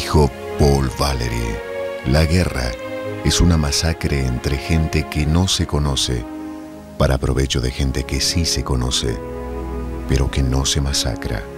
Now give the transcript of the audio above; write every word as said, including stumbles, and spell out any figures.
Dijo Paul Valéry: la guerra es una masacre entre gente que no se conoce, para provecho de gente que sí se conoce, pero que no se masacra.